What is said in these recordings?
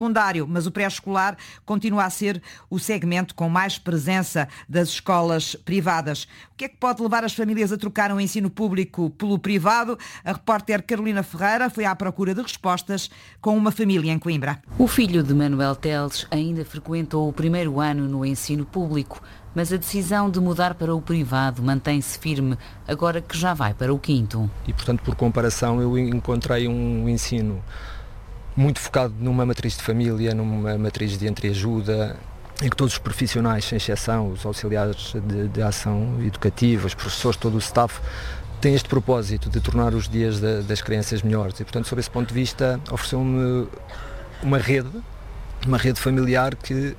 secundário, mas o pré-escolar continua a ser o segmento com mais presença das escolas privadas. O que é que pode levar as famílias a trocar o ensino público pelo privado? A repórter Carolina Ferreira foi à procura de respostas com uma família em Coimbra. O filho de Manuel Teles ainda frequentou o primeiro ano no ensino público, mas a decisão de mudar para o privado mantém-se firme, agora que já vai para o 5º. E, portanto, por comparação, eu encontrei um ensino muito focado numa matriz de família, numa matriz de entreajuda, em que todos os profissionais, sem exceção, os auxiliares de ação educativa, os professores, todo o staff, têm este propósito de tornar os dias das crianças melhores. E, portanto, sob esse ponto de vista, ofereceu-me uma rede familiar que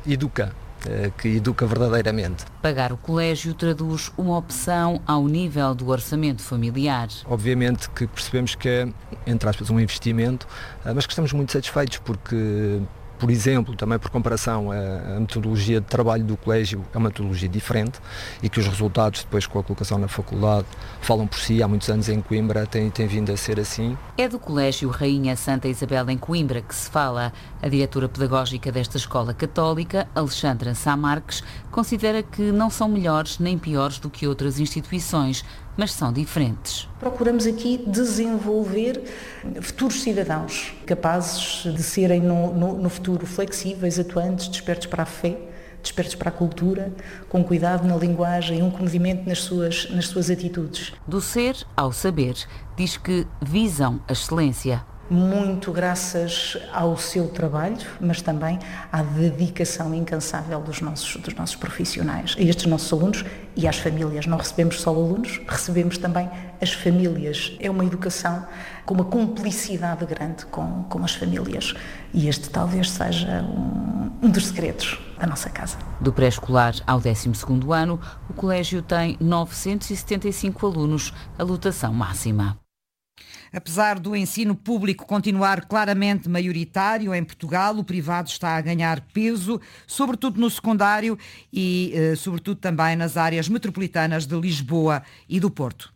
educa verdadeiramente. Pagar o colégio traduz uma opção ao nível do orçamento familiar. Obviamente que percebemos que é, entre aspas, um investimento, mas que estamos muito satisfeitos porque, por exemplo, também por comparação, a metodologia de trabalho do colégio é uma metodologia diferente e que os resultados depois com a colocação na faculdade falam por si. Há muitos anos em Coimbra tem vindo a ser assim. É do Colégio Rainha Santa Isabel em Coimbra que se fala. A diretora pedagógica desta escola católica, Alexandra Sá Marques, considera que não são melhores nem piores do que outras instituições, mas são diferentes. Procuramos aqui desenvolver futuros cidadãos capazes de serem no futuro flexíveis, atuantes, despertos para a fé, despertos para a cultura, com cuidado na linguagem, um comedimento nas suas atitudes. Do ser ao saber, diz que visam a excelência. Muito graças ao seu trabalho, mas também à dedicação incansável dos nossos profissionais, a estes nossos alunos e às famílias. Não recebemos só alunos, recebemos também as famílias. É uma educação com uma cumplicidade grande com as famílias e este talvez seja um dos segredos da nossa casa. Do pré-escolar ao 12º ano, o colégio tem 975 alunos, a lotação máxima. Apesar do ensino público continuar claramente maioritário em Portugal, o privado está a ganhar peso, sobretudo no secundário e sobretudo também nas áreas metropolitanas de Lisboa e do Porto.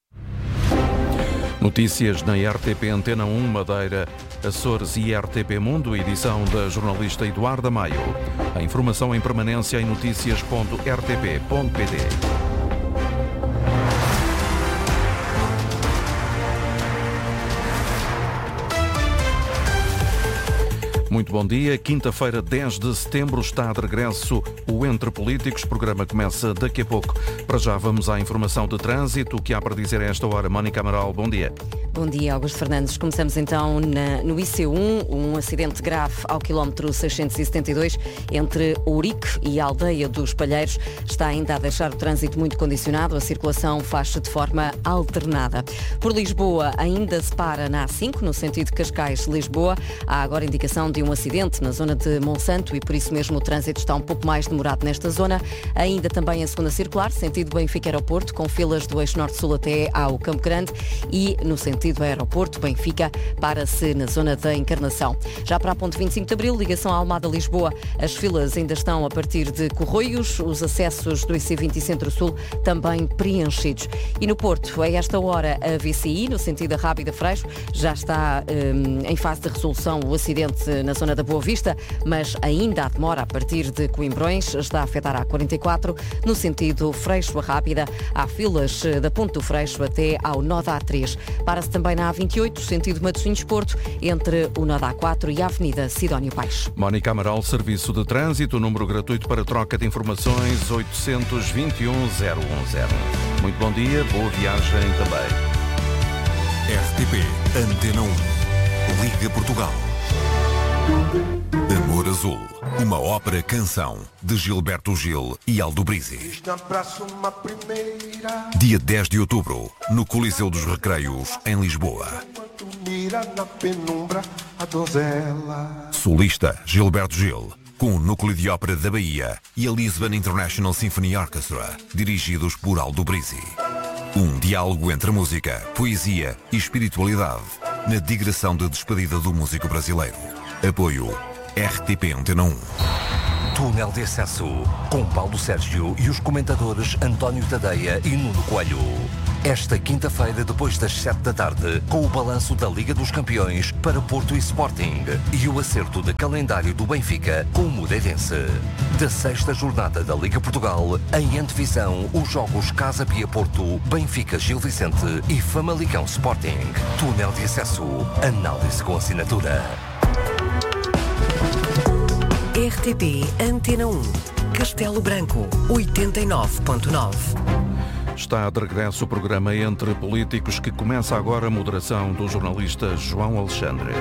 Notícias na RTP Antena 1 Madeira, Açores e RTP Mundo, edição da jornalista Eduarda Maio. A informação em permanência em noticias.rtp.pt. Muito bom dia. Quinta-feira, 10 de setembro, está de regresso o Entre Políticos. O programa começa daqui a pouco. Para já vamos à informação de trânsito. O que há para dizer a esta hora? Mónica Amaral, bom dia. Bom dia, Augusto Fernandes. Começamos então no IC1, um acidente grave ao quilómetro 672 entre Ourique e a aldeia dos Palheiros. Está ainda a deixar o trânsito muito condicionado. A circulação faz-se de forma alternada. Por Lisboa, ainda se para na A5, no sentido Cascais-Lisboa. Há agora indicação de um acidente na zona de Monsanto e por isso mesmo o trânsito está um pouco mais demorado nesta zona. Ainda também a segunda circular, sentido Benfica-Aeroporto, com filas do eixo norte-sul até ao Campo Grande e no sentido Aeroporto-Benfica para-se na zona da Encarnação. Já para a ponte 25 de Abril, ligação à Almada-Lisboa, as filas ainda estão a partir de Corroios, os acessos do IC20 Centro-Sul também preenchidos. E no Porto, a esta hora, a VCI, no sentido da Rábida-Freixo, já está em fase de resolução o acidente na zona da Boa Vista, mas ainda há demora a partir de Coimbrões, está a afetar a A44, no sentido Freixo-Rábida, há filas da Ponte do Freixo até ao nó da A3. Para-se também na A28, sentido Matosinhos-Porto, entre o nó da A4 e a Avenida Sidónio Paes. Mónica Amaral, Serviço de Trânsito, número gratuito para troca de informações 821 010. Muito bom dia, boa viagem também. RTP Antena 1, Liga Portugal. Amor Azul, uma ópera-canção de Gilberto Gil e Aldo Brizzi. Dia 10 de outubro, no Coliseu dos Recreios, em Lisboa. Solista Gilberto Gil, com o Núcleo de Ópera da Bahia e a Lisbon International Symphony Orchestra, dirigidos por Aldo Brizzi. Um diálogo entre música, poesia e espiritualidade, na digressão de despedida do músico brasileiro. Apoio RTP Antena 1. Túnel de acesso com Paulo Sérgio e os comentadores António Tadeia e Nuno Coelho. esta quinta-feira depois das 7 da tarde, com o balanço da Liga dos Campeões para Porto e Sporting e o acerto de calendário do Benfica com o Moreirense. Da 6ª jornada da Liga Portugal, em antevisão, os jogos Casa Pia Porto, Benfica Gil Vicente e Famalicão Sporting. Túnel de acesso, análise com assinatura. RTP Antena 1, Castelo Branco, 89.9. Está de regresso o programa Entre Políticos, que começa agora a moderação do jornalista João Alexandre.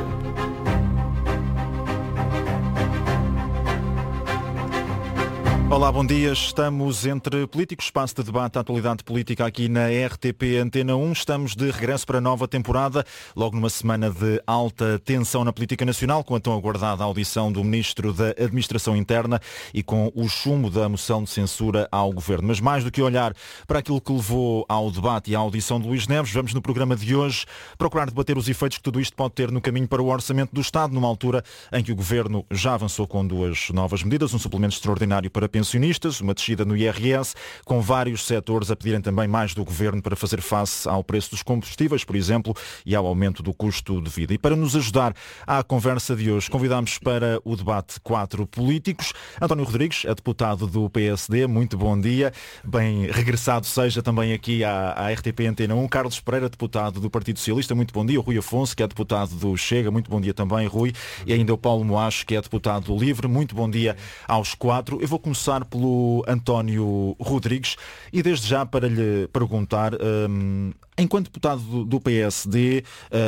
Olá, bom dia. Estamos Entre Políticos, espaço de debate à atualidade política aqui na RTP Antena 1. Estamos de regresso para a nova temporada, logo numa semana de alta tensão na política nacional, com a tão aguardada audição do Ministro da Administração Interna e com o chumbo da moção de censura ao Governo. Mas mais do que olhar para aquilo que levou ao debate e à audição de Luís Neves, vamos no programa de hoje procurar debater os efeitos que tudo isto pode ter no caminho para o Orçamento do Estado, numa altura em que o Governo já avançou com 2 novas medidas, um suplemento extraordinário para pensionistas, uma descida no IRS, com vários setores a pedirem também mais do Governo para fazer face ao preço dos combustíveis, por exemplo, e ao aumento do custo de vida. E para nos ajudar à conversa de hoje, convidamos para o debate 4 políticos. António Rodrigues é deputado do PSD, muito bom dia. Bem regressado seja também aqui à RTP Antena 1. Carlos Pereira, deputado do Partido Socialista, muito bom dia. O Rui Afonso, que é deputado do Chega, muito bom dia também, Rui. E ainda o Paulo Moacho, que é deputado do Livre, muito bom dia aos 4. Eu vou começar pelo António Rodrigues e desde já para lhe perguntar, enquanto deputado do PSD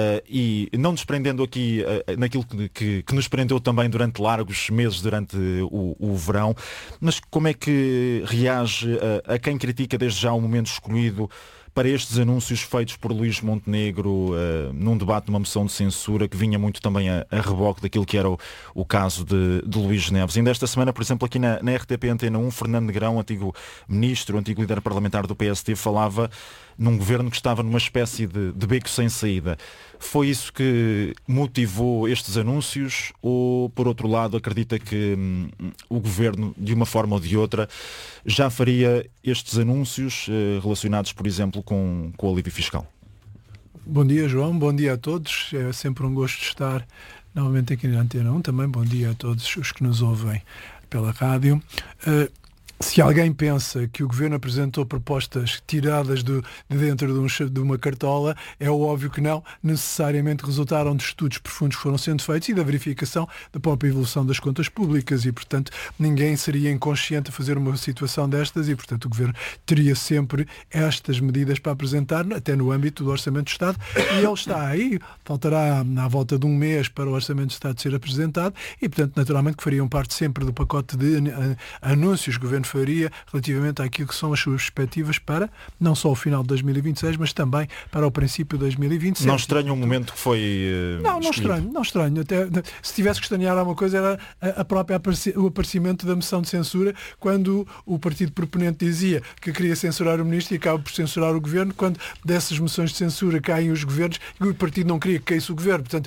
e não desprendendo aqui naquilo que nos prendeu também durante largos meses, durante o verão, mas como é que reage a quem critica desde já o momento escolhido para estes anúncios feitos por Luís Montenegro num debate numa moção de censura que vinha muito também a reboque daquilo que era o caso de Luís Neves. Ainda esta semana, por exemplo, aqui na RTP Antena 1, Fernando Negrão, antigo ministro, antigo líder parlamentar do PSD, falava num governo que estava numa espécie de beco sem saída. Foi isso que motivou estes anúncios ou, por outro lado, acredita que o governo, de uma forma ou de outra, já faria estes anúncios relacionados, por exemplo, com o alívio fiscal? Bom dia, João. Bom dia a todos. É sempre um gosto de estar novamente aqui na Antena 1. Também bom dia a todos os que nos ouvem pela rádio. Se alguém pensa que o Governo apresentou propostas tiradas de dentro de uma cartola, é óbvio que não, necessariamente resultaram de estudos profundos que foram sendo feitos e da verificação da própria evolução das contas públicas e, portanto, ninguém seria inconsciente a fazer uma situação destas e, portanto, o Governo teria sempre estas medidas para apresentar, até no âmbito do Orçamento do Estado, e ele está aí, faltará à volta de um mês para o Orçamento do Estado ser apresentado e, portanto, naturalmente que fariam parte sempre do pacote de anúncios que o Governo faria relativamente àquilo que são as suas perspectivas para não só o final de 2026, mas também para o princípio de 2027. Não estranha um momento que foi Não estranho. Até, se tivesse que estranhar alguma coisa era o aparecimento da moção de censura, quando o partido proponente dizia que queria censurar o ministro e acaba por censurar o governo, quando dessas moções de censura caem os governos e o partido não queria que caísse o governo. Portanto,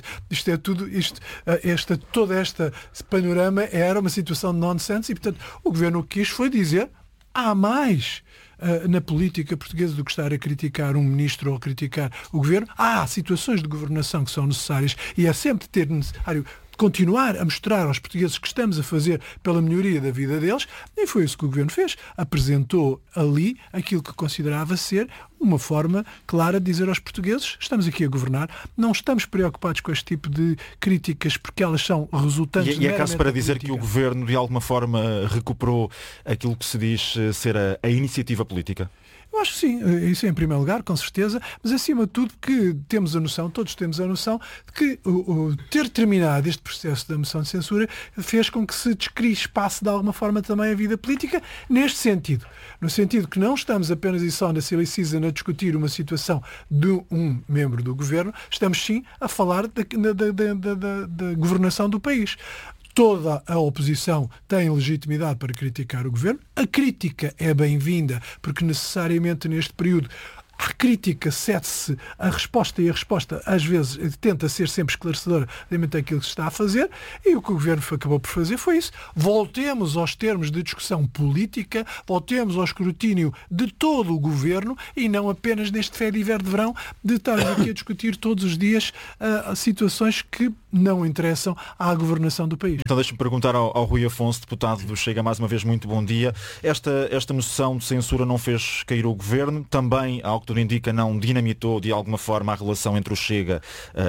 todo este panorama era uma situação de nonsense e, portanto, o governo quis foi dizer há mais na política portuguesa do que estar a criticar um ministro ou a criticar o governo. Há situações de governação que são necessárias e é sempre necessário continuar a mostrar aos portugueses que estamos a fazer pela melhoria da vida deles, e foi isso que o Governo fez. Apresentou ali aquilo que considerava ser uma forma clara de dizer aos portugueses: estamos aqui a governar, não estamos preocupados com este tipo de críticas porque elas são resultantes e é caso para dizer que o Governo de alguma forma recuperou aquilo que se diz ser a iniciativa política? Eu acho que sim, isso em primeiro lugar, com certeza, mas acima de tudo que temos a noção, todos temos a noção, de que ter terminado este processo da moção de censura fez com que se descrispasse de alguma forma também a vida política neste sentido. No sentido que não estamos apenas e só na silly season a discutir uma situação de um membro do governo, estamos sim a falar da governação do país. Toda a oposição tem legitimidade para criticar o governo. A crítica é bem-vinda, porque necessariamente neste período à crítica cede-se a resposta, e a resposta às vezes tenta ser sempre esclarecedora relativamente àquilo que se está a fazer, e o que o Governo acabou por fazer foi isso. Voltemos aos termos de discussão política, voltemos ao escrutínio de todo o Governo e não apenas neste fé-de-ver de verão de estarmos aqui a discutir todos os dias situações que não interessam à governação do país. Então deixe-me perguntar ao Rui Afonso, deputado do Chega, mais uma vez muito bom dia. Esta moção de censura não fez cair o Governo, também, ao que tudo indica, não dinamitou de alguma forma a relação entre o Chega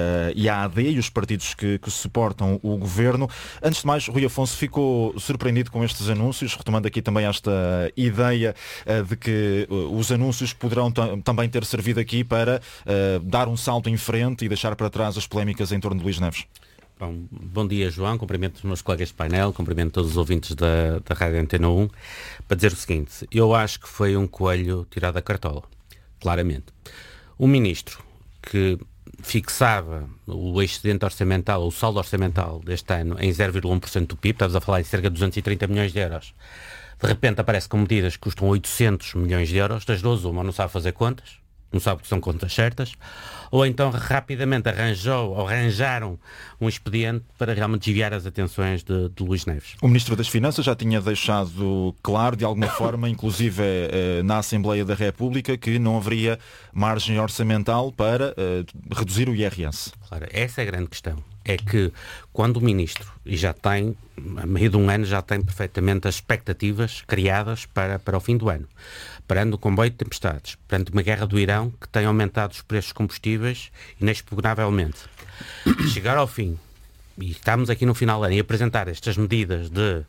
e a AD e os partidos que suportam o Governo. Antes de mais, Rui Afonso ficou surpreendido com estes anúncios, retomando aqui também esta ideia de que os anúncios poderão também ter servido aqui para dar um salto em frente e deixar para trás as polémicas em torno de Luís Neves. Bom dia, João, cumprimento os meus colegas de painel, cumprimento todos os ouvintes da Rádio Antena 1, para dizer o seguinte: eu acho que foi um coelho tirado da cartola, claramente. O ministro que fixava o excedente orçamental, o saldo orçamental deste ano em 0,1% do PIB, estamos a falar em cerca de 230 milhões de euros, de repente aparece com medidas que custam 800 milhões de euros, das duas uma, não sabe fazer contas, não sabe que são contas certas, ou então rapidamente arranjaram um expediente para realmente desviar as atenções de Luís Neves. O Ministro das Finanças já tinha deixado claro, de alguma forma, inclusive na Assembleia da República, que não haveria margem orçamental para reduzir o IRS. Claro, essa é a grande questão. É que quando o Ministro, e já tem, a meio de um ano, já tem perfeitamente as expectativas criadas para o fim do ano, perante um comboio de tempestades, perante uma guerra do Irão que tem aumentado os preços dos combustíveis inexpugnavelmente, chegar ao fim, e estamos aqui no final do ano, e apresentar estas medidas de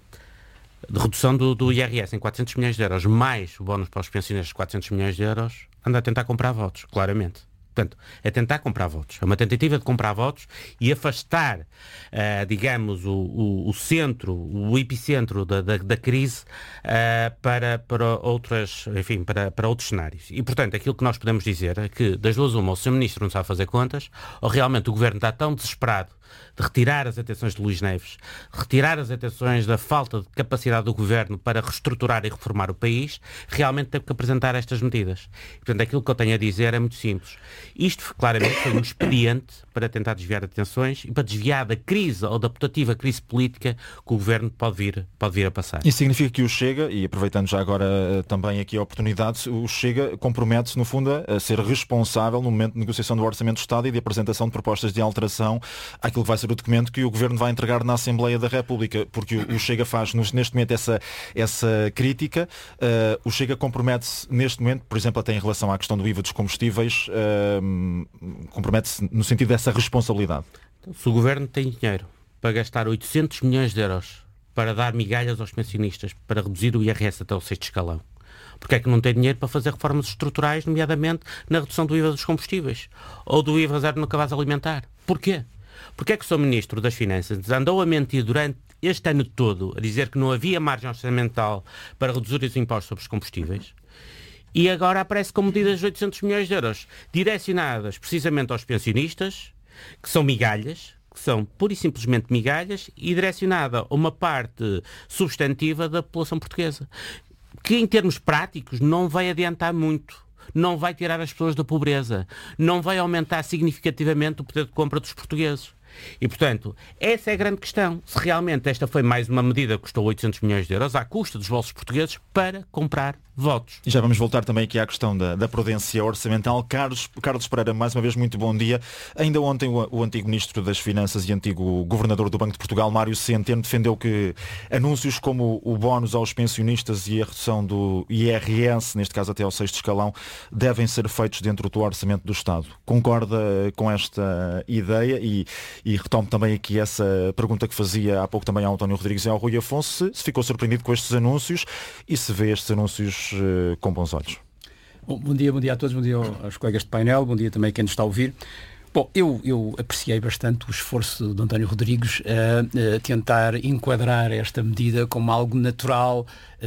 redução do IRS em 400 milhões de euros, mais o bónus para os pensionistas de 400 milhões de euros, anda a tentar comprar votos, claramente. Portanto, é tentar comprar votos. É uma tentativa de comprar votos e afastar, digamos, o centro, o epicentro da crise para outros cenários. E, portanto, aquilo que nós podemos dizer é que, das duas uma, o Sr. Ministro não sabe fazer contas, ou realmente o Governo está tão desesperado de retirar as atenções de Luís Neves, retirar as atenções da falta de capacidade do Governo para reestruturar e reformar o país, realmente teve que apresentar estas medidas. E, portanto, aquilo que eu tenho a dizer é muito simples. Isto, claramente, foi um expediente para tentar desviar atenções e para desviar da crise ou da putativa crise política que o Governo pode vir a passar. Isso significa que o Chega, e aproveitando já agora também aqui a oportunidade, o Chega compromete-se, no fundo, a ser responsável no momento de negociação do Orçamento do Estado e de apresentação de propostas de alteração àquilo que vai ser o documento que o Governo vai entregar na Assembleia da República, porque o Chega faz neste momento essa crítica. O Chega compromete-se neste momento, por exemplo, até em relação à questão do IVA dos combustíveis, compromete-se no sentido dessa responsabilidade. Então, se o Governo tem dinheiro para gastar 800 milhões de euros para dar migalhas aos pensionistas, para reduzir o IRS até o 6º escalão, porque é que não tem dinheiro para fazer reformas estruturais, nomeadamente na redução do IVA dos combustíveis ou do IVA zero no cabaz alimentar? Porquê? Porque é que o Sr. Ministro das Finanças andou a mentir durante este ano todo, a dizer que não havia margem orçamental para reduzir os impostos sobre os combustíveis, e agora aparece com medidas de 800 milhões de euros direcionadas precisamente aos pensionistas, que são migalhas, que são pura e simplesmente migalhas, e direcionada a uma parte substantiva da população portuguesa, que em termos práticos não vai adiantar muito. Não vai tirar as pessoas da pobreza, não vai aumentar significativamente o poder de compra dos portugueses. E, portanto, essa é a grande questão. Se realmente esta foi mais uma medida que custou 800 milhões de euros à custa dos bolsos portugueses para comprar votos. E já vamos voltar também aqui à questão da prudência orçamental. Carlos Pereira, mais uma vez, muito bom dia. Ainda ontem o antigo Ministro das Finanças e antigo Governador do Banco de Portugal, Mário Centeno, defendeu que anúncios como o bónus aos pensionistas e a redução do IRS, neste caso até ao 6º escalão, devem ser feitos dentro do Orçamento do Estado. Concorda com esta ideia? E retomo também aqui essa pergunta que fazia há pouco também ao António Rodrigues e ao Rui Afonso, se ficou surpreendido com estes anúncios e se vê estes anúncios com bons olhos. Bom dia a todos, bom dia aos colegas de painel, bom dia também a quem nos está a ouvir. Bom, eu apreciei bastante o esforço de António Rodrigues a tentar enquadrar esta medida como algo natural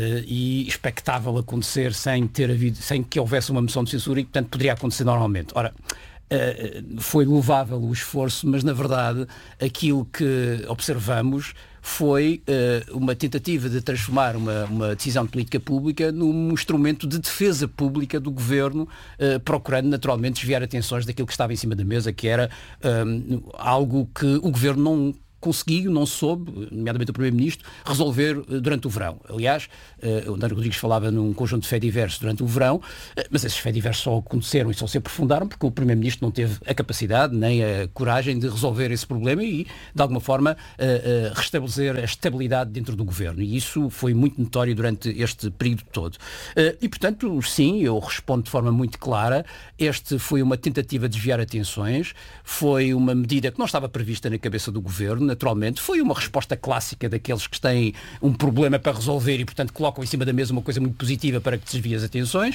e expectável acontecer sem que houvesse uma moção de censura e, portanto, poderia acontecer normalmente. Ora, Foi louvável o esforço, mas na verdade aquilo que observamos foi uma tentativa de transformar uma decisão de política pública num instrumento de defesa pública do governo, procurando naturalmente desviar atenções daquilo que estava em cima da mesa, que era algo que o governo não conseguiu, não soube, nomeadamente o Primeiro-Ministro, resolver durante o verão. Aliás, o António Rodrigues falava num conjunto de faits diversos durante o verão, mas esses faits diversos só aconteceram e só se aprofundaram porque o Primeiro-Ministro não teve a capacidade nem a coragem de resolver esse problema e, de alguma forma, restabelecer a estabilidade dentro do governo. E isso foi muito notório durante este período todo. E, portanto, sim, eu respondo de forma muito clara. Este foi uma tentativa de desviar atenções, foi uma medida que não estava prevista na cabeça do governo, naturalmente, foi uma resposta clássica daqueles que têm um problema para resolver e, portanto, colocam em cima da mesa uma coisa muito positiva para que desvie as atenções,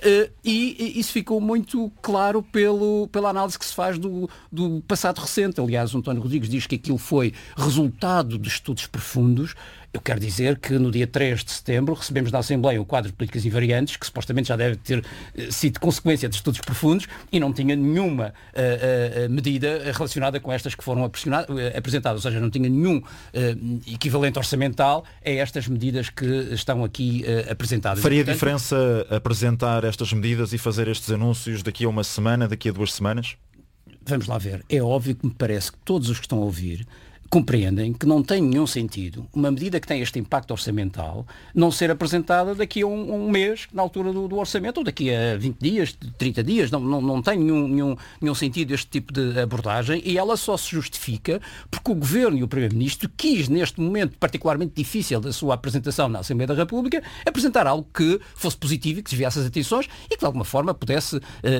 e isso ficou muito claro pela análise que se faz do passado recente. Aliás, o António Rodrigues diz que aquilo foi resultado de estudos profundos. Eu quero dizer que no dia 3 de setembro recebemos na Assembleia o quadro de políticas invariantes, que supostamente já deve ter sido consequência de estudos profundos e não tinha nenhuma medida relacionada com estas que foram apresentadas, ou seja, não tinha nenhum equivalente orçamental a estas medidas que estão aqui apresentadas. Faria diferença apresentar estas medidas e fazer estes anúncios daqui a uma semana, daqui a 2 semanas? Vamos lá ver. É óbvio que me parece que todos os que estão a ouvir compreendem que não tem nenhum sentido uma medida que tem este impacto orçamental não ser apresentada daqui a um mês, na altura do orçamento, ou daqui a 20 dias, 30 dias. Não tem nenhum sentido este tipo de abordagem, e ela só se justifica porque o Governo e o Primeiro-Ministro quis, neste momento particularmente difícil da sua apresentação na Assembleia da República, apresentar algo que fosse positivo e que desviasse as atenções e que de alguma forma pudesse,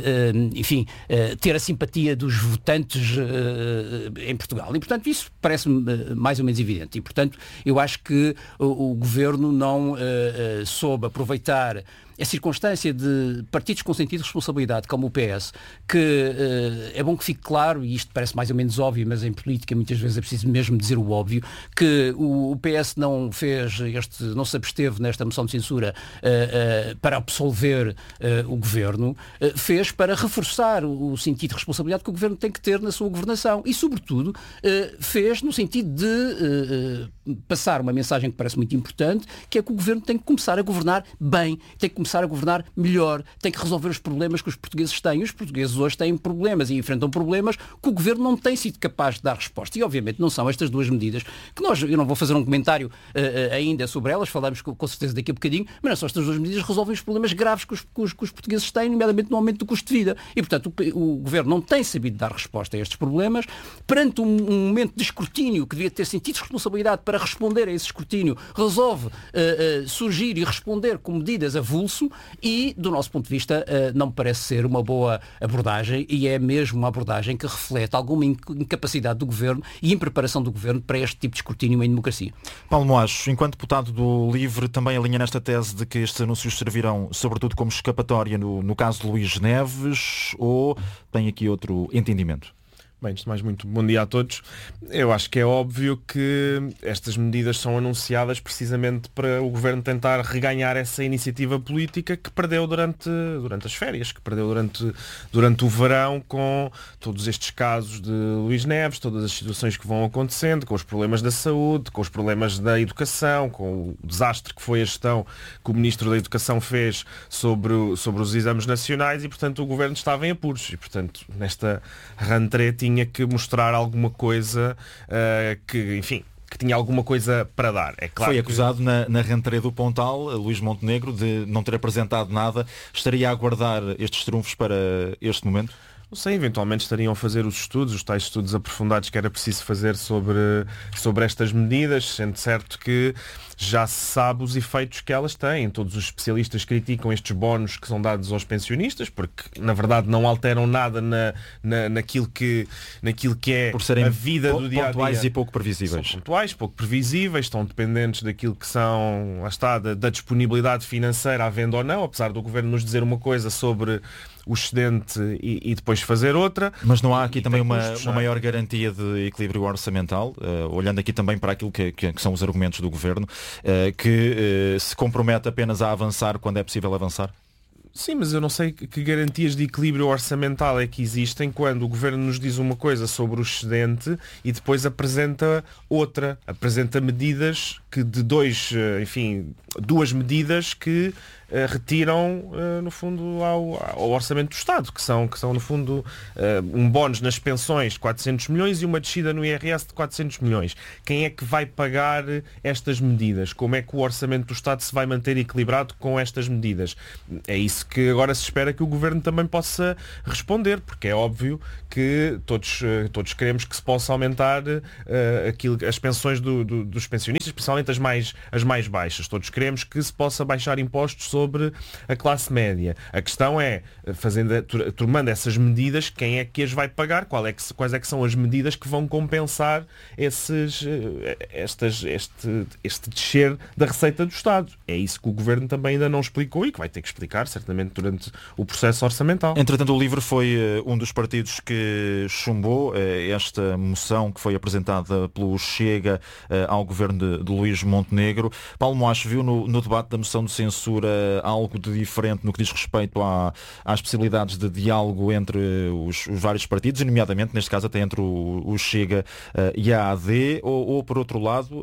ter a simpatia dos votantes em Portugal. E, portanto, isso parece mais ou menos evidente. E, portanto, eu acho que o Governo não soube aproveitar a circunstância de partidos com sentido de responsabilidade, como o PS, que é bom que fique claro, e isto parece mais ou menos óbvio, mas em política muitas vezes é preciso mesmo dizer o óbvio, que o PS não se absteve nesta moção de censura para absolver o Governo, fez para reforçar o sentido de responsabilidade que o Governo tem que ter na sua governação e, sobretudo, fez no sentido de passar uma mensagem que parece muito importante, que é que o Governo tem que começar a governar bem, tem que começar a governar melhor, tem que resolver os problemas que os portugueses têm. Os portugueses hoje têm problemas e enfrentam problemas que o Governo não tem sido capaz de dar resposta. E, obviamente, não são estas duas medidas que eu não vou fazer um comentário ainda sobre elas, falamos com certeza daqui a bocadinho, mas não são estas duas medidas que resolvem os problemas graves que os portugueses têm, nomeadamente no aumento do custo de vida. E, portanto, o Governo não tem sabido dar resposta a estes problemas. Perante um momento de escrutínio que devia ter sentido de responsabilidade para responder a esse escrutínio, resolve surgir e responder com medidas avulso e, do nosso ponto de vista, não me parece ser uma boa abordagem, e é mesmo uma abordagem que reflete alguma incapacidade do Governo e impreparação do Governo para este tipo de escrutínio em democracia. Paulo Moacho, enquanto deputado do LIVRE, também alinha nesta tese de que estes anúncios servirão sobretudo como escapatória no caso de Luís Neves, ou tem aqui outro entendimento? Bem, antes de mais, muito bom dia a todos. Eu acho que é óbvio que estas medidas são anunciadas precisamente para o Governo tentar reganhar essa iniciativa política que perdeu durante as férias, que perdeu durante o verão, com todos estes casos de Luís Neves, todas as situações que vão acontecendo, com os problemas da saúde, com os problemas da educação, com o desastre que foi a gestão que o Ministro da Educação fez sobre os exames nacionais, e, portanto, o Governo estava em apuros. E, portanto, nesta rentrée tinha que mostrar alguma coisa que tinha alguma coisa para dar. É claro. Foi acusado na rentrée do Pontal, Luís Montenegro, de não ter apresentado nada. Estaria a aguardar estes trunfos para este momento? Não sei, eventualmente estariam a fazer os tais estudos aprofundados que era preciso fazer sobre estas medidas, sendo certo que já se sabe os efeitos que elas têm. Todos os especialistas criticam estes bónus que são dados aos pensionistas, porque na verdade não alteram nada naquilo que é por serem a vida do dia a dia. Pontuais e pouco previsíveis. São pontuais, pouco previsíveis, estão dependentes daquilo que são, da disponibilidade financeira, havendo ou não, apesar do Governo nos dizer uma coisa sobre o excedente e depois fazer outra. Mas não há aqui também uma maior garantia de equilíbrio orçamental, olhando aqui também para aquilo que são os argumentos do Governo, que se compromete apenas a avançar quando é possível avançar? Sim, mas eu não sei que garantias de equilíbrio orçamental é que existem quando o Governo nos diz uma coisa sobre o excedente e depois apresenta outra. Apresenta medidas que duas medidas que retiram, no fundo, ao orçamento do Estado, que são no fundo, um bónus nas pensões de 400 milhões e uma descida no IRS de 400 milhões. Quem é que vai pagar estas medidas? Como é que o orçamento do Estado se vai manter equilibrado com estas medidas? É isso que agora se espera que o Governo também possa responder, porque é óbvio que todos queremos que se possa aumentar as pensões dos pensionistas, principalmente as mais baixas. Todos queremos que se possa baixar impostos sobre a classe média. A questão é, tomando essas medidas, quem é que as vai pagar? Quais é que são as medidas que vão compensar este descer da receita do Estado? É isso que o Governo também ainda não explicou e que vai ter que explicar, certamente, durante o processo orçamental. Entretanto, o LIVRE foi um dos partidos que chumbou esta moção que foi apresentada pelo Chega ao Governo de Luís Montenegro. Paulo Moaes viu no debate da moção de censura algo de diferente no que diz respeito às possibilidades de diálogo entre os vários partidos, nomeadamente, neste caso, até entre o Chega e a AD, ou por outro lado,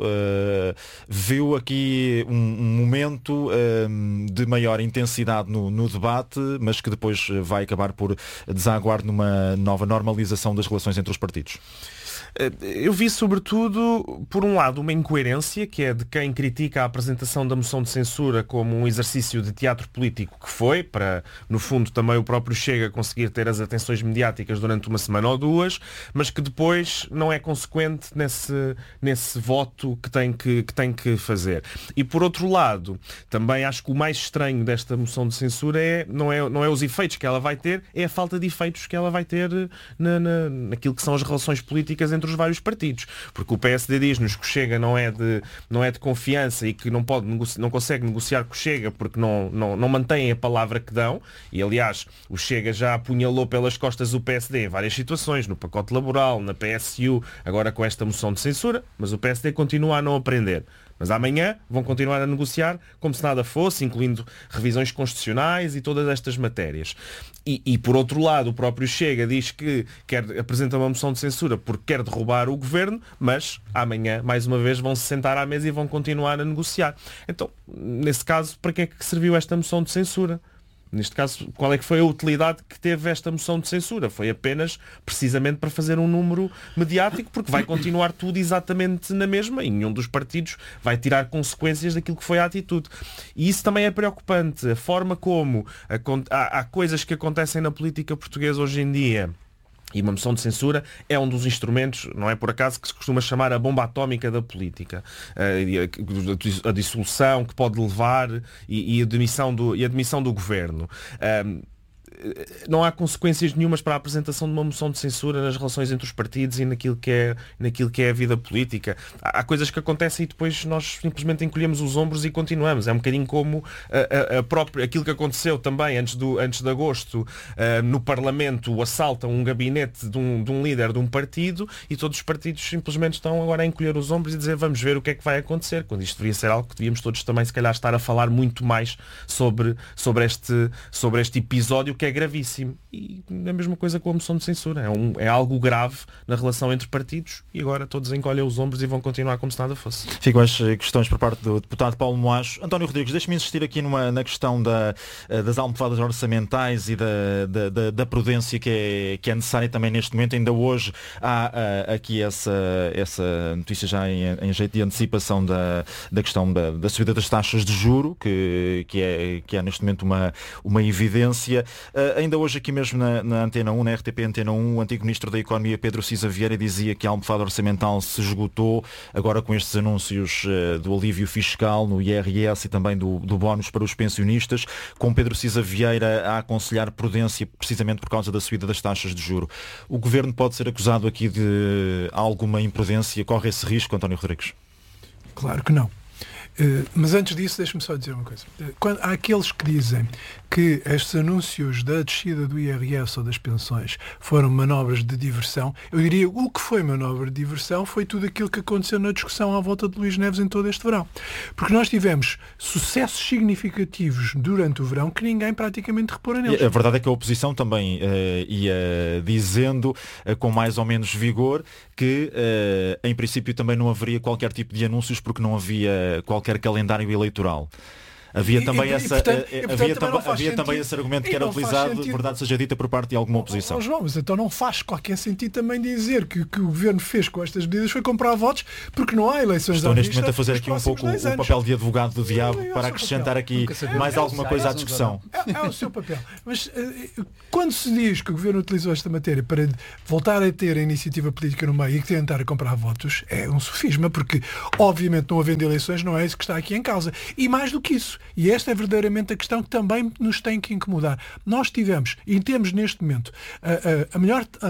viu aqui um momento de maior intensidade no debate, mas que depois vai acabar por desaguar numa nova normalização das relações entre os partidos? Eu vi, sobretudo, por um lado, uma incoerência, que é de quem critica a apresentação da moção de censura como um exercício de teatro político que foi, para, no fundo, também o próprio Chega conseguir ter as atenções mediáticas durante uma semana ou duas, mas que depois não é consequente nesse voto que tem que fazer. E, por outro lado, também acho que o mais estranho desta moção de censura não é os efeitos que ela vai ter, é a falta de efeitos que ela vai ter naquilo que são as relações políticas entre os vários partidos, porque o PSD diz-nos que o Chega não é de confiança e que não consegue negociar com o Chega porque não mantém a palavra que dão, e aliás o Chega já apunhalou pelas costas o PSD em várias situações, no pacote laboral, na PSU, agora com esta moção de censura, mas o PSD continua a não aprender. Mas amanhã vão continuar a negociar como se nada fosse, incluindo revisões constitucionais e todas estas matérias. E por outro lado, o próprio Chega diz que apresenta uma moção de censura porque quer derrubar o Governo, mas amanhã, mais uma vez, vão se sentar à mesa e vão continuar a negociar. Então, nesse caso, para que é que serviu esta moção de censura? Neste caso, qual é que foi a utilidade que teve esta moção de censura? Foi apenas, precisamente, para fazer um número mediático, porque vai continuar tudo exatamente na mesma e nenhum dos partidos vai tirar consequências daquilo que foi a atitude. E isso também é preocupante. A forma como há coisas que acontecem na política portuguesa hoje em dia. E uma moção de censura é um dos instrumentos, não é por acaso, que se costuma chamar a bomba atómica da política. A dissolução que pode levar e a demissão do governo. Não há consequências nenhumas para a apresentação de uma moção de censura nas relações entre os partidos e naquilo que é a vida política. Há coisas que acontecem e depois nós simplesmente encolhemos os ombros e continuamos. É um bocadinho como aquilo que aconteceu também antes de agosto no Parlamento, o assalto a um gabinete de um líder de um partido, e todos os partidos simplesmente estão agora a encolher os ombros e dizer vamos ver o que é que vai acontecer, quando isto deveria ser algo que devíamos todos também se calhar estar a falar muito mais sobre este episódio, que é gravíssimo. E a mesma coisa com a moção de censura. É algo grave na relação entre partidos e agora todos encolhem os ombros e vão continuar como se nada fosse. Ficam as questões por parte do deputado Paulo Moaes. António Rodrigues, deixe-me insistir aqui na questão das almofadas orçamentais e da prudência que é necessária também neste momento. Ainda hoje há aqui essa notícia já em jeito de antecipação da questão da subida das taxas de juro, que é neste momento uma evidência. Ainda hoje aqui mesmo na Antena 1, na RTP Antena 1, o antigo Ministro da Economia, Pedro Cisa Vieira, dizia que a almofada orçamental se esgotou, agora com estes anúncios do alívio fiscal no IRS e também do bónus para os pensionistas, com Pedro Cisa Vieira a aconselhar prudência precisamente por causa da subida das taxas de juro. O Governo pode ser acusado aqui de alguma imprudência? Corre esse risco, António Rodrigues? Claro que não. Mas antes disso, deixe-me só dizer uma coisa. Há aqueles que dizem que estes anúncios da descida do IRS ou das pensões foram manobras de diversão, eu diria o que foi manobra de diversão foi tudo aquilo que aconteceu na discussão à volta de Luís Neves em todo este verão. Porque nós tivemos sucessos significativos durante o verão que ninguém praticamente repara neles. A verdade é que a oposição também ia dizendo com mais ou menos vigor que em princípio também não haveria qualquer tipo de anúncios porque não havia qualquer calendário eleitoral. Havia também esse argumento que era utilizado, verdade seja dita, por parte de alguma oposição. João, mas então não faz qualquer sentido também dizer que o que o Governo fez com estas medidas foi comprar votos, porque não há eleições. Estou neste momento a fazer aqui um pouco o papel de advogado do diabo para acrescentar aqui mais alguma coisa à discussão. É o seu papel. Mas quando se diz que o Governo utilizou esta matéria para voltar a ter a iniciativa política no meio e tentar comprar votos, é um sofisma, porque obviamente não havendo eleições não é isso que está aqui em causa. E mais do que isso, e esta é verdadeiramente a questão que também nos tem que incomodar. Nós tivemos, e temos neste momento, a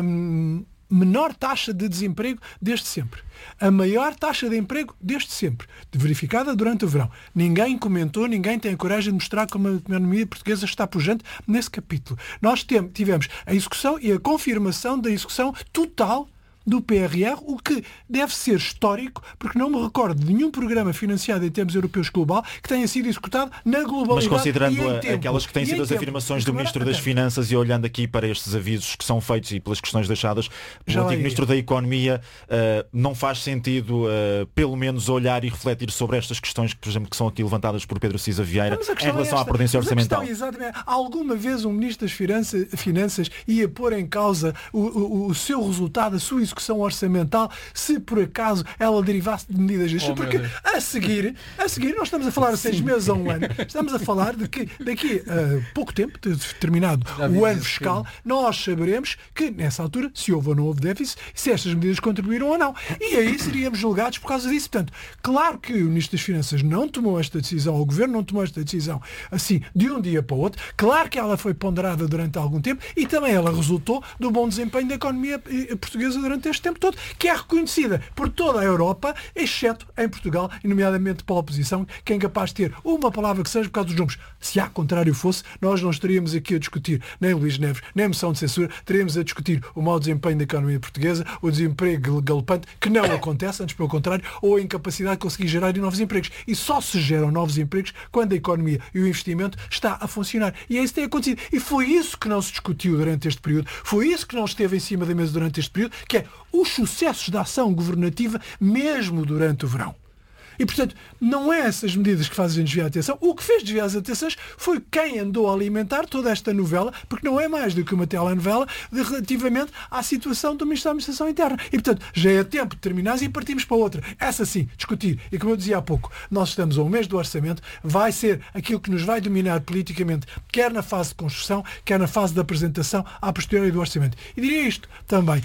menor taxa de desemprego desde sempre. A maior taxa de emprego desde sempre, verificada durante o verão. Ninguém comentou, ninguém tem a coragem de mostrar como a economia portuguesa está pujante nesse capítulo. Nós tivemos a execução e a confirmação da execução total do PRR, o que deve ser histórico, porque não me recordo de nenhum programa financiado em termos europeus global que tenha sido executado na globalidade. Mas considerando aquelas que têm sido as afirmações do Ministro das Finanças e olhando aqui para estes avisos que são feitos e pelas questões deixadas pelo antigo Ministro da Economia, não faz sentido pelo menos olhar e refletir sobre estas questões que, por exemplo, que são aqui levantadas por Pedro Cisa Vieira em relação à prudência orçamental? Exatamente. Alguma vez um Ministro das Finanças ia pôr em causa o seu resultado, a sua execução orçamental, se por acaso ela derivasse de medidas destas? Porque a seguir nós estamos a falar 6 meses a um ano, estamos a falar de que daqui a pouco tempo, terminado o ano fiscal, nós saberemos que nessa altura se houve ou não houve déficit, se estas medidas contribuíram ou não. E aí seríamos julgados por causa disso. Portanto, claro que o Ministro das Finanças não tomou esta decisão, o Governo não tomou esta decisão assim de um dia para o outro. Claro que ela foi ponderada durante algum tempo e também ela resultou do bom desempenho da economia portuguesa durante este tempo todo, que é reconhecida por toda a Europa, exceto em Portugal, e nomeadamente pela oposição, que é incapaz de ter uma palavra que seja por causa dos números. Se a contrário fosse, nós não estaríamos aqui a discutir nem Luís Neves, nem a moção de censura, estaríamos a discutir o mau desempenho da economia portuguesa, o desemprego galopante, que não acontece, antes pelo contrário, ou a incapacidade de conseguir gerar novos empregos. E só se geram novos empregos quando a economia e o investimento está a funcionar. E é isso que tem acontecido. E foi isso que não se discutiu durante este período, foi isso que não esteve em cima da mesa durante este período, que é os sucessos da ação governativa mesmo durante o verão. E, portanto, não é essas medidas que fazem desviar a atenção. O que fez desviar as atenções foi quem andou a alimentar toda esta novela, porque não é mais do que uma telenovela relativamente à situação do Ministro da Administração Interna. E, portanto, já é tempo de terminar e partimos para outra. Essa sim, discutir. E como eu dizia há pouco, nós estamos a um mês do orçamento, vai ser aquilo que nos vai dominar politicamente, quer na fase de construção, quer na fase de apresentação à posteriori do orçamento. E diria isto também.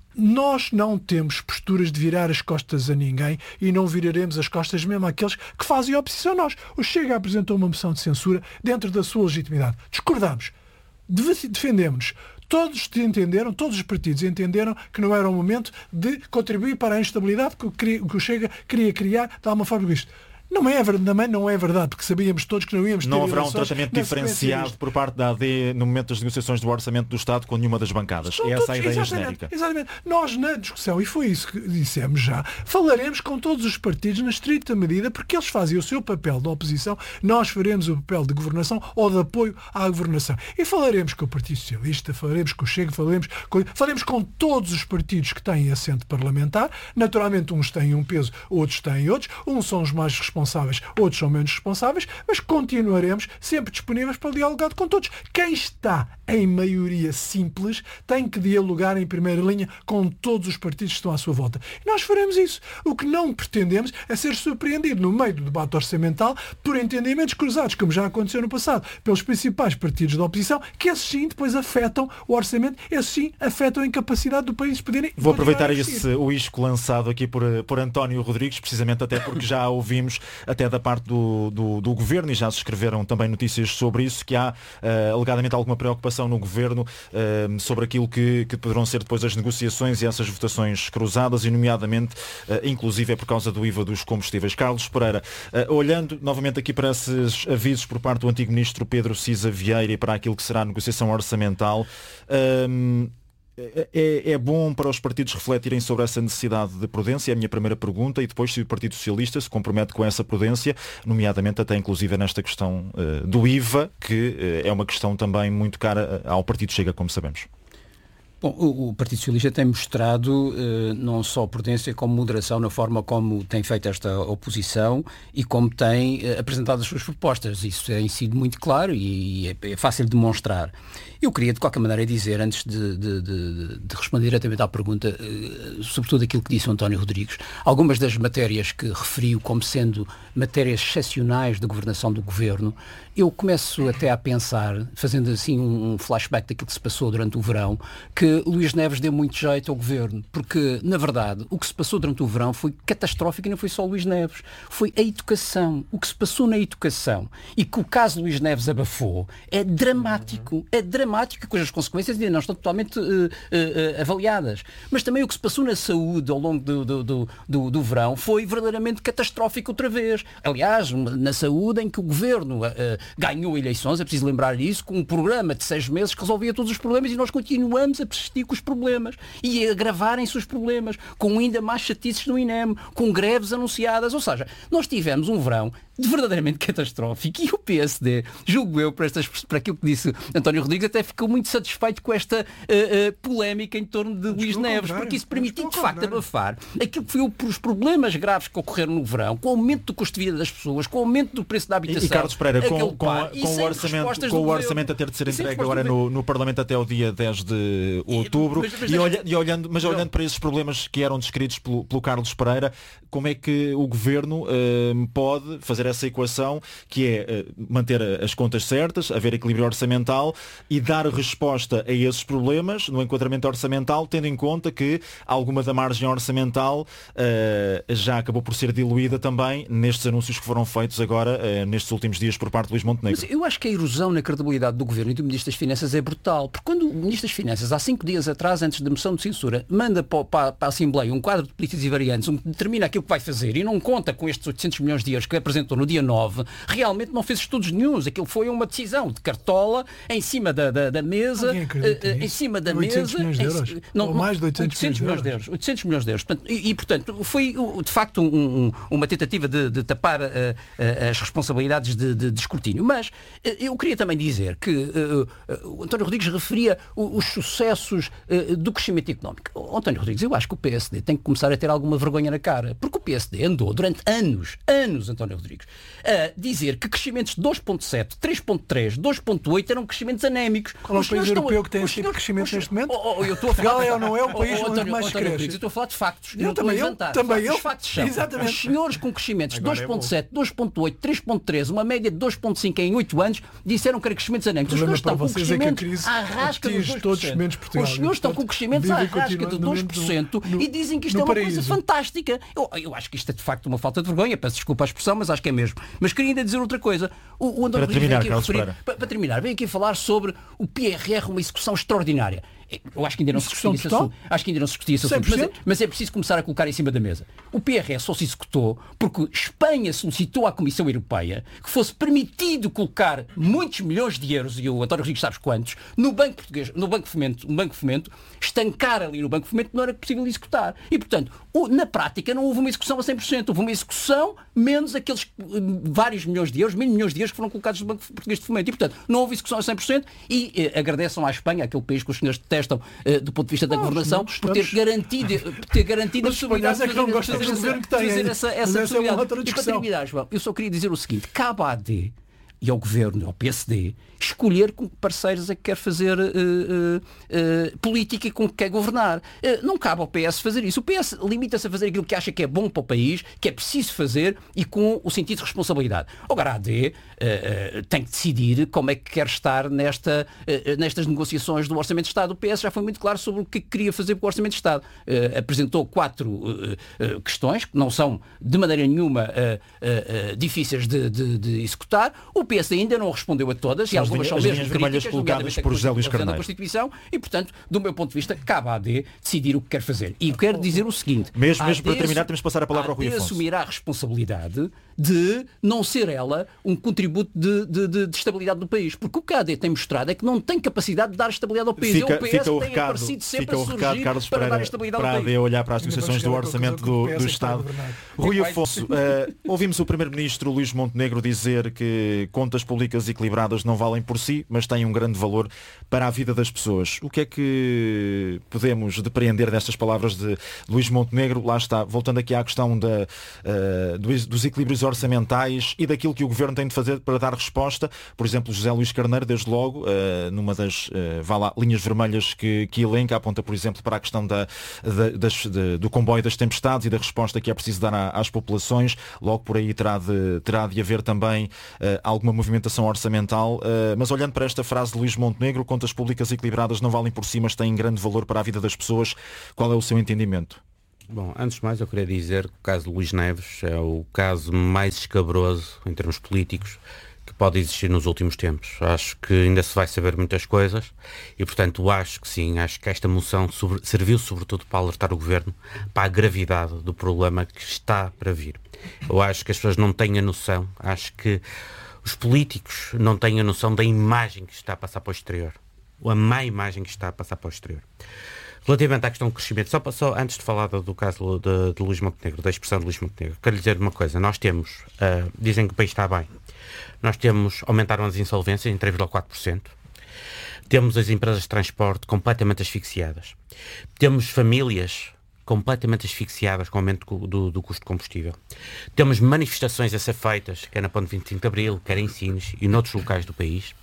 Nós não temos posturas de virar as costas a ninguém e não viraremos as costas mesmo àqueles que fazem a oposição a nós. O Chega apresentou uma moção de censura dentro da sua legitimidade. Discordamos. Defendemos-nos. Todos os partidos entenderam que não era o momento de contribuir para a instabilidade que o Chega queria criar de alguma forma isto. Não é verdade, porque sabíamos todos que não íamos ter não haverá um tratamento diferenciado por parte da AD no momento das negociações do Orçamento do Estado com nenhuma das bancadas. Essa é a ideia genérica. Exatamente. Nós, na discussão, e foi isso que dissemos já, falaremos com todos os partidos na estrita medida, porque eles fazem o seu papel de oposição, nós faremos o papel de governação ou de apoio à governação. E falaremos com o Partido Socialista, falaremos com o Chega, falaremos com todos os partidos que têm assento parlamentar. Naturalmente, uns têm um peso, outros têm outros. Uns são os mais responsáveis, outros são menos responsáveis, mas continuaremos sempre disponíveis para dialogar com todos. Quem está em maioria simples tem que dialogar em primeira linha com todos os partidos que estão à sua volta. E nós faremos isso. O que não pretendemos é ser surpreendido no meio do debate orçamental por entendimentos cruzados, como já aconteceu no passado, pelos principais partidos da oposição, que esses sim depois afetam o orçamento, esses sim afetam a incapacidade do país de poderem... Vou aproveitar o isco lançado aqui por António Rodrigues, precisamente até porque já ouvimos até da parte do Governo, e já se escreveram também notícias sobre isso, que há alegadamente alguma preocupação no Governo sobre aquilo que poderão ser depois as negociações e essas votações cruzadas, e nomeadamente, inclusive, é por causa do IVA dos combustíveis. Carlos Pereira, olhando novamente aqui para esses avisos por parte do antigo Ministro Pedro Cisa Vieira e para aquilo que será a negociação orçamental, é bom para os partidos refletirem sobre essa necessidade de prudência? É a minha primeira pergunta. E depois, se o Partido Socialista se compromete com essa prudência, nomeadamente até inclusive nesta questão do IVA, que é uma questão também muito cara ao Partido Chega, como sabemos. Bom, o Partido Socialista tem mostrado não só prudência como moderação na forma como tem feito esta oposição e como tem apresentado as suas propostas. Isso tem sido muito claro e é fácil de demonstrar. Eu queria, de qualquer maneira, dizer, antes de responder diretamente à pergunta, sobretudo aquilo que disse o António Rodrigues, algumas das matérias que referiu como sendo matérias excepcionais de governação do Governo, eu começo até a pensar, fazendo assim um flashback daquilo que se passou durante o verão, que Luís Neves deu muito jeito ao Governo, porque, na verdade, o que se passou durante o verão foi catastrófico e não foi só Luís Neves, foi a educação. O que se passou na educação e que o caso Luís Neves abafou é dramático, cujas consequências ainda não estão totalmente avaliadas. Mas também o que se passou na saúde ao longo do verão foi verdadeiramente catastrófico outra vez. Aliás, na saúde em que o Governo ganhou eleições, é preciso lembrar isso, com um programa de 6 meses que resolvia todos os problemas, e nós continuamos a persistir com os problemas e a agravarem-se os problemas, com ainda mais chatices no INEM, com greves anunciadas. Ou seja, nós tivemos um verão verdadeiramente catastrófico, e o PSD, julgo eu, para aquilo que disse António Rodrigues, até ficou muito satisfeito com esta polémica em torno de Luís Neves, porque isso permitiu de facto abafar aquilo que foi os problemas graves que ocorreram no verão, com o aumento do custo de vida das pessoas, com o aumento do preço da habitação. E Carlos Pereira, com o orçamento a ter de ser entregue agora no Parlamento até o dia 10 de outubro, mas olhando para esses problemas que eram descritos pelo Carlos Pereira, como é que o Governo pode fazer essa equação, que é manter as contas certas, haver equilíbrio orçamental e dar resposta a esses problemas no enquadramento orçamental, tendo em conta que alguma da margem orçamental já acabou por ser diluída também nestes anúncios que foram feitos agora nestes últimos dias por parte de Luís Montenegro? Mas eu acho que a erosão na credibilidade do Governo e do Ministro das Finanças é brutal, porque quando o Ministro das Finanças, há 5 dias atrás, antes da moção de censura, manda para a Assembleia um quadro de políticas e variantes, onde determina aquilo que vai fazer e não conta com estes 800 milhões de euros que apresentou no dia 9, realmente não fez estudos nenhuns. Aquilo foi uma decisão de cartola em cima da mesa, em cima da mesa, mais de 800 milhões de euros. 800 milhões de euros. Portanto, foi de facto uma tentativa de tapar as responsabilidades de escrutínio. Mas eu queria também dizer que o António Rodrigues referia os sucessos do crescimento económico. António Rodrigues, eu acho que o PSD tem que começar a ter alguma vergonha na cara, porque o PSD andou durante anos, António Rodrigues, a dizer que crescimentos de 2.7, 3.3, 2.8 eram crescimentos anémicos. Qual é o país europeu que tem esse tipo de crescimento neste momento? Portugal é ou não é o país onde mais cresce? Eu estou a falar de factos. Eu também. Os factos são. Exatamente. Os senhores com crescimentos de 2.7, 2.8, 3.3, uma média de 2.5 em 8 anos, disseram que eram crescimentos anémicos. Os senhores estão com crescimentos à rasca de 2%. Os senhores estão com crescimentos à rasca de 2% e dizem que isto é uma coisa fantástica. Eu acho que isto é de facto uma falta de vergonha, peço desculpa a expressão, mas acho que é mesmo. Mas queria ainda dizer outra coisa. O António Rodrigues para terminar, veio aqui falar sobre o PRR, uma execução extraordinária. Eu acho que ainda não se discutia esse assunto. Acho que ainda não se discutia esse assunto. Mas é preciso começar a colocar em cima da mesa. O PRR só se executou porque Espanha solicitou à Comissão Europeia que fosse permitido colocar muitos milhões de euros, e o António Rodrigues sabe quantos, no Banco Português, no Banco Fomento, estancar ali no Banco Fomento não era possível executar. E, portanto, na prática não houve uma execução a 100%. Houve uma execução menos aqueles vários milhões de euros, mil milhões de euros que foram colocados no Banco Português de Fomento. E, portanto, não houve execução a 100% e agradeçam à Espanha, aquele país que os senhores detestam do ponto de vista da governação, por ter garantido a possibilidade de fazer essa possibilidade. E para terminar, João, eu só queria dizer o seguinte: cabe à AD e ao Governo, ao PSD, escolher com que parceiros é que quer fazer política e com que quer governar. Não cabe ao PS fazer isso. O PS limita-se a fazer aquilo que acha que é bom para o país, que é preciso fazer e com o sentido de responsabilidade. Agora a AD tem que decidir como é que quer estar nestas negociações do Orçamento de Estado. O PS já foi muito claro sobre o que queria fazer com o Orçamento de Estado. Apresentou 4 questões que não são de maneira nenhuma difíceis de executar. O PS ainda não respondeu a todas, e algumas são mesmo críticas, colocadas por José Luís Carneiro. Da Constituição, e portanto, do meu ponto de vista, cabe à AD decidir o que quer fazer. E quero dizer o seguinte, mesmo para terminar, temos de passar a palavra ao Rui Afonso. Assumirá a responsabilidade de não ser ela um contributo de estabilidade do país, porque o que a AD tem mostrado é que não tem capacidade de dar estabilidade ao país. Fica o recado, Carlos Pereira, para a AD olhar para as negociações do Orçamento do Estado. Rui Afonso, ouvimos o Primeiro-Ministro Luís Montenegro dizer que contas públicas equilibradas não valem por si, mas têm um grande valor para a vida das pessoas. O que é que podemos depreender destas palavras de Luís Montenegro? Lá está, voltando aqui à questão dos equilíbrios orçamentais e daquilo que o Governo tem de fazer para dar resposta. Por exemplo, José Luís Carneiro, desde logo, numa das linhas vermelhas que elenca, aponta, por exemplo, para a questão do comboio das tempestades e da resposta que é preciso dar às populações. Logo por aí terá de haver também alguma movimentação orçamental, mas olhando para esta frase de Luís Montenegro, contas públicas equilibradas não valem por si, mas têm grande valor para a vida das pessoas. Qual é o seu entendimento? Bom, antes de mais eu queria dizer que o caso de Luís Neves é o caso mais escabroso em termos políticos que pode existir nos últimos tempos. Acho que ainda se vai saber muitas coisas e, portanto, acho que sim, acho que esta moção serviu sobretudo para alertar o Governo para a gravidade do problema que está para vir. Eu acho que as pessoas não têm a noção, acho que os políticos não têm a noção da imagem que está a passar para o exterior, ou a má imagem que está a passar para o exterior. Relativamente à questão do crescimento, só antes de falar do caso de Luís Montenegro, da expressão de Luís Montenegro, quero lhe dizer uma coisa. Nós temos, dizem que o país está bem, aumentaram as insolvências em 3,4%, temos as empresas de transporte completamente asfixiadas, temos famílias completamente asfixiadas com o aumento do custo de combustível. Temos manifestações a ser feitas, quer na Ponte 25 de Abril, quer em Sines e noutros locais do país,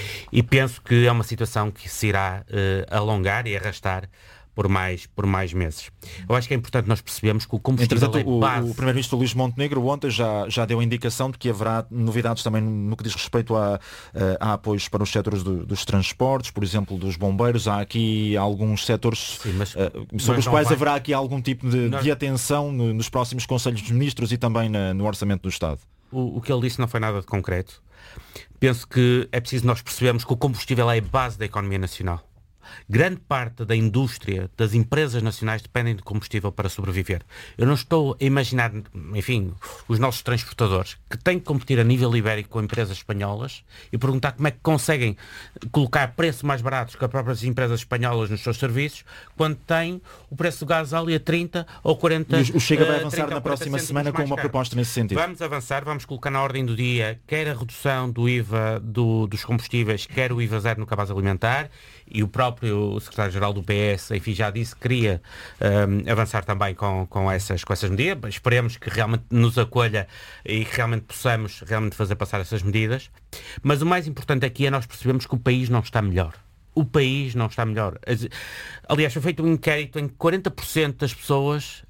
e penso que é uma situação que se irá alongar e arrastar por mais meses. Eu acho que é importante nós percebermos que o combustível é base. O Primeiro-Ministro Luís Montenegro ontem já deu a indicação de que haverá novidades também no que diz respeito a apoios para os setores dos transportes, por exemplo, dos bombeiros. Há aqui alguns setores sobre os quais haverá aqui algum tipo de atenção nos próximos Conselhos dos Ministros e também no Orçamento do Estado. O que ele disse não foi nada de concreto. Penso que é preciso nós percebermos que o combustível é a base da economia nacional. Grande parte da indústria, das empresas nacionais dependem de combustível para sobreviver. Eu não estou a imaginar, enfim, os nossos transportadores que têm que competir a nível ibérico com empresas espanholas e perguntar como é que conseguem colocar preços mais baratos que as próprias empresas espanholas nos seus serviços quando têm o preço do gás ali a 30 ou 40 O Chega vai avançar na próxima semana com uma proposta nesse sentido. Vamos avançar, vamos colocar na ordem do dia quer a redução do IVA dos combustíveis, quer o IVA zero no cabaz alimentar, e o próprio secretário-geral do PS, enfim, já disse que queria avançar também com essas medidas. Esperemos que realmente nos acolha e que realmente possamos realmente fazer passar essas medidas. Mas o mais importante aqui é nós percebermos que o país não está melhor. O país não está melhor. Aliás, foi feito um inquérito em que 40% das pessoas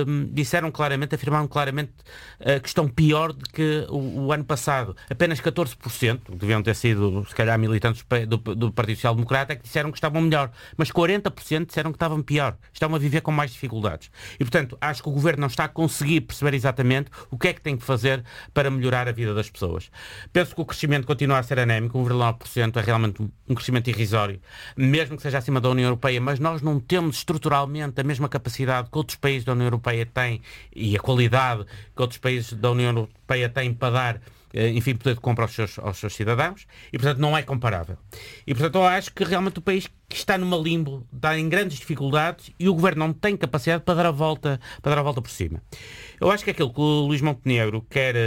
afirmaram claramente que estão pior do que o ano passado. Apenas 14%, deviam ter sido, se calhar, militantes do Partido Social Democrata, que disseram que estavam melhor. Mas 40% disseram que estavam pior. Estavam a viver com mais dificuldades. E, portanto, acho que o Governo não está a conseguir perceber exatamente o que é que tem que fazer para melhorar a vida das pessoas. Penso que o crescimento continua a ser anémico. 1,9% é realmente um crescimento irrisório, mesmo que seja acima da União Europeia, mas nós não temos estruturalmente a mesma capacidade que outros países da União Europeia têm e a qualidade que outros países da União Europeia têm para dar, enfim, poder de compra aos seus cidadãos, e portanto não é comparável. E portanto eu acho que realmente o país que está numa limbo, está em grandes dificuldades e o Governo não tem capacidade para dar a volta por cima. Eu acho que aquilo que o Luís Montenegro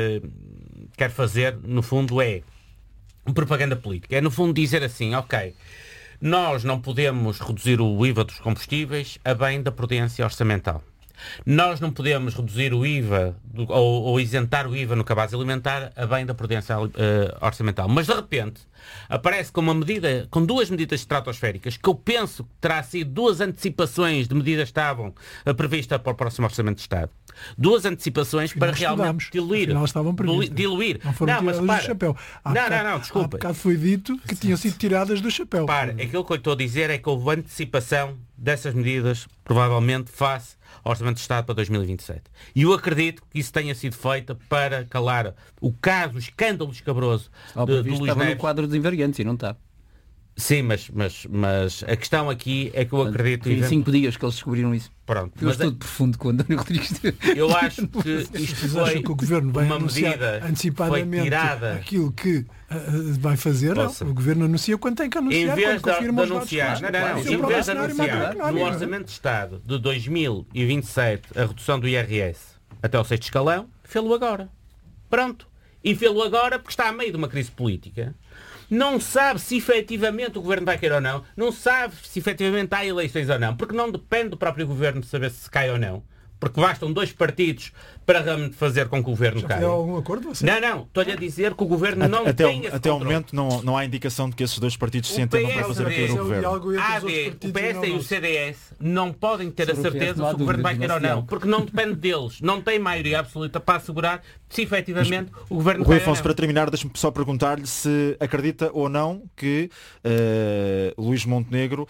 quer fazer, no fundo, é propaganda política. É, no fundo, dizer assim, ok, nós não podemos reduzir o IVA dos combustíveis a bem da prudência orçamental. Nós não podemos reduzir o IVA ou isentar o IVA no cabaz alimentar a bem da prudência orçamental. Mas de repente aparece com duas medidas estratosféricas que eu penso que terá sido duas antecipações de medidas que estavam previstas para o próximo Orçamento de Estado. Duas antecipações para realmente diluir. Não, mas para. Do chapéu. Não, desculpa. Há bocado foi dito que tinham sido tiradas do chapéu. Aquilo que eu estou a dizer é que houve antecipação dessas medidas, provavelmente face ao Orçamento de Estado para 2027. E eu acredito que isso tenha sido feito para calar o escândalo escabroso do Luís Neves. Estava no quadro de invariantes e não está. Sim, mas a questão aqui é que eu acredito... Em 5 dias que eles descobriram isso. Pronto. Eu estou de profundo com o António Rodrigues. Eu acho que isto foi que o Governo vai uma anunciar medida antecipadamente aquilo que vai fazer. Não, o Governo anuncia quando tem que anunciar. Em vez de anunciar, em vez de anunciar no Orçamento de Estado de 2027 a redução do IRS até ao 6º escalão, fê-lo agora. Pronto. E fê-lo agora porque está a meio de uma crise política. Não sabe se efetivamente o Governo vai cair ou não. Não sabe se efetivamente há eleições ou não. Porque não depende do próprio Governo de saber se cai ou não. Porque bastam 2 partidos para realmente fazer com que o Governo caia. Já algum acordo? Não. Estou-lhe a dizer que o Governo não tem esse Até ao momento não há indicação de que esses 2 partidos se entendam para fazer cair o Governo. O PS e o CDS não podem ter a certeza se o Governo vai cair ou não. Porque não depende deles. Não tem maioria absoluta para assegurar se efetivamente o Governo Rui cai Afonso, ou não. para terminar, deixe-me só perguntar-lhe se acredita ou não que Luís Montenegro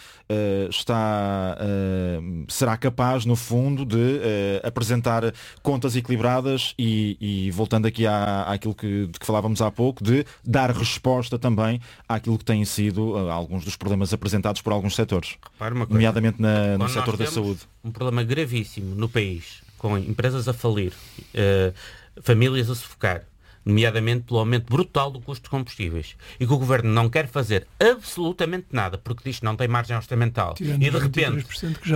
será capaz, no fundo, de apresentar contas equilibradas e voltando aqui àquilo de que falávamos há pouco, de dar resposta também àquilo que têm sido alguns dos problemas apresentados por alguns setores, nomeadamente no setor da saúde. Um problema gravíssimo no país, com empresas a falir, famílias a sufocar, nomeadamente pelo aumento brutal do custo de combustíveis, e que o Governo não quer fazer absolutamente nada, porque diz que não tem margem orçamental, tirando e de repente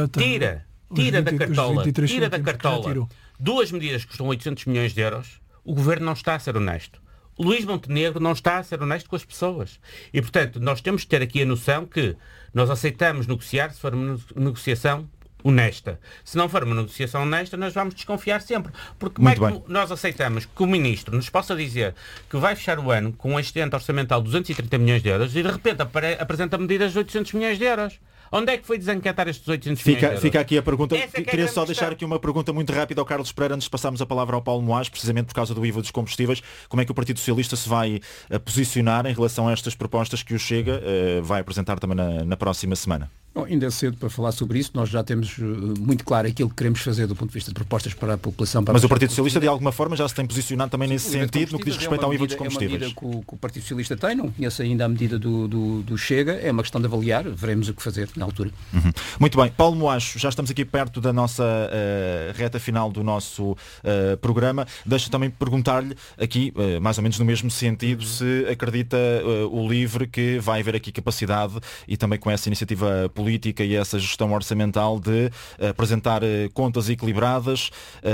tira da cartola 2 medidas que custam 800 milhões de euros, o Governo não está a ser honesto. O Luís Montenegro não está a ser honesto com as pessoas. E, portanto, nós temos que ter aqui a noção que nós aceitamos negociar se for uma negociação honesta. Se não for uma negociação honesta, nós vamos desconfiar sempre. Porque como é que nós aceitamos que o Ministro nos possa dizer que vai fechar o ano com um excedente orçamental de 230 milhões de euros e, de repente, apresenta medidas de 800 milhões de euros? Onde é que foi desencantar estes 800 milhões de euros? Fica aqui a pergunta. Queria só deixar aqui uma pergunta muito rápida ao Carlos Pereira, antes de passarmos a palavra ao Paulo Moás, precisamente por causa do IVA dos combustíveis. Como é que o Partido Socialista se vai posicionar em relação a estas propostas que o Chega vai apresentar também na próxima semana? Bom, ainda é cedo para falar sobre isso. Nós já temos muito claro aquilo que queremos fazer do ponto de vista de propostas para a população. Mas o Partido Socialista, de alguma forma, já se tem posicionado também nesse sentido, no que diz respeito ao IVA dos combustíveis. É uma medida que o Partido Socialista tem, não conheço ainda a medida do Chega, é uma questão de avaliar, veremos o que fazer na altura. Muito bem. Paulo Moacho, já estamos aqui perto da nossa reta final do nosso programa. Deixa também perguntar-lhe aqui, mais ou menos no mesmo sentido, se acredita o LIVRE que vai haver aqui capacidade e também com essa iniciativa política e essa gestão orçamental de apresentar contas equilibradas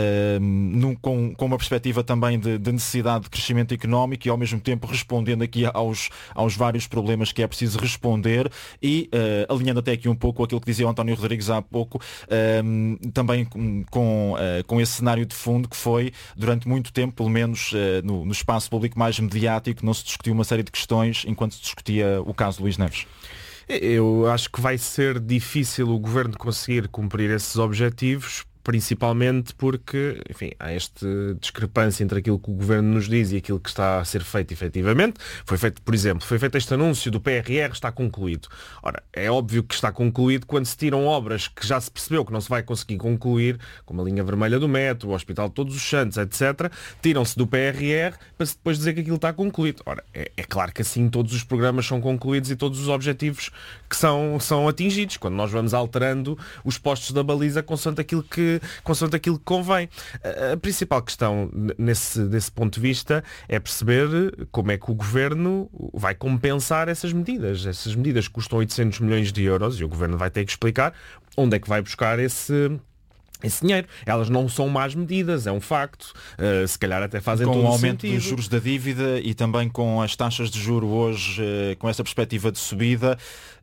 com uma perspectiva também de necessidade de crescimento económico e ao mesmo tempo respondendo aqui aos vários problemas que é preciso responder e alinhando até aqui um pouco aquilo que dizia o António Rodrigues há pouco, também com esse cenário de fundo que foi durante muito tempo, pelo menos no espaço público mais mediático, não se discutiu uma série de questões enquanto se discutia o caso Luís Neves. Eu acho que vai ser difícil o Governo conseguir cumprir esses objetivos, principalmente porque, enfim, há esta discrepância entre aquilo que o Governo nos diz e aquilo que está a ser feito efetivamente. Foi feito, por exemplo, este anúncio do PRR, está concluído. Ora, é óbvio que está concluído quando se tiram obras que já se percebeu que não se vai conseguir concluir, como a linha vermelha do metro, o Hospital de Todos os Santos, etc. Tiram-se do PRR para depois dizer que aquilo está concluído. Ora, é claro que assim todos os programas são concluídos e todos os objetivos que são atingidos, quando nós vamos alterando os postos da baliza consoante aquilo que convém. A principal questão desse ponto de vista é perceber como é que o Governo vai compensar essas medidas. Essas medidas custam 800 milhões de euros e o Governo vai ter que explicar onde é que vai buscar esse dinheiro. Elas não são más medidas, é um facto. Se calhar até fazem todo o sentido. Com o aumento dos juros da dívida e também com as taxas de juro hoje, com essa perspectiva de subida,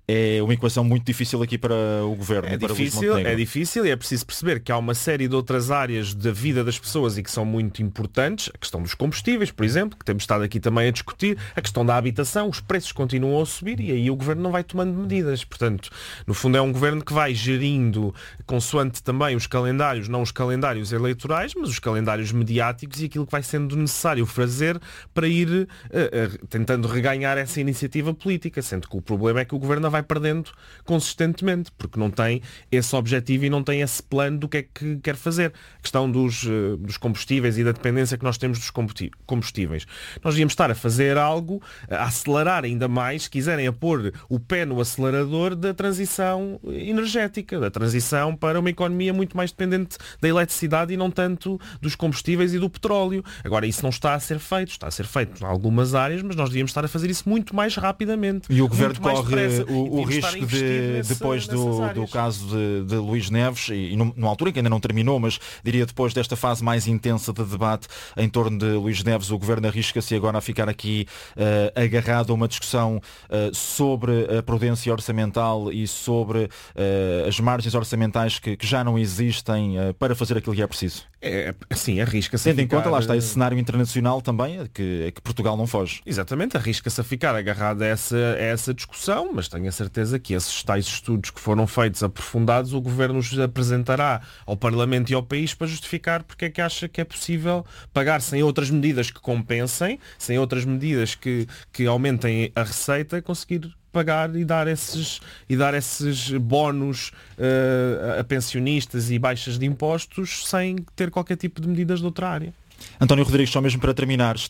é uma equação muito difícil aqui para o Governo. É difícil e é preciso perceber que há uma série de outras áreas da vida das pessoas e que são muito importantes. A questão dos combustíveis, por exemplo, que temos estado aqui também a discutir. A questão da habitação, os preços continuam a subir e aí o Governo não vai tomando medidas. Portanto, no fundo é um Governo que vai gerindo consoante também os calendários, não os calendários eleitorais, mas os calendários mediáticos e aquilo que vai sendo necessário fazer para ir tentando reganhar essa iniciativa política, sendo que o problema é que o Governo vai perdendo consistentemente, porque não tem esse objetivo e não tem esse plano do que é que quer fazer. A questão dos combustíveis e da dependência que nós temos dos combustíveis. Nós devíamos estar a fazer algo, a acelerar ainda mais, se quiserem, a pôr o pé no acelerador da transição energética, da transição para uma economia muito mais dependente da eletricidade e não tanto dos combustíveis e do petróleo. Agora, isso não está a ser feito. Está a ser feito em algumas áreas, mas nós devíamos estar a fazer isso muito mais rapidamente. E o Governo corre o risco de, depois do caso de Luís Neves, e numa altura em que ainda não terminou, mas diria depois desta fase mais intensa de debate em torno de Luís Neves, o Governo arrisca-se agora a ficar aqui agarrado a uma discussão sobre a prudência orçamental e sobre as margens orçamentais que já não existem para fazer aquilo que é preciso. Sim, arrisca-se. Tendo em conta, lá está esse cenário internacional também, que Portugal não foge. Exatamente, arrisca-se a ficar agarrado a essa discussão, mas tenho a certeza que esses tais estudos que foram feitos aprofundados, o Governo os apresentará ao Parlamento e ao país para justificar porque é que acha que é possível pagar sem outras medidas que compensem, sem outras medidas que aumentem a receita, conseguir pagar e dar esses bónus a pensionistas e baixas de impostos sem ter qualquer tipo de medidas de outra área. António Rodrigues, só mesmo para terminar,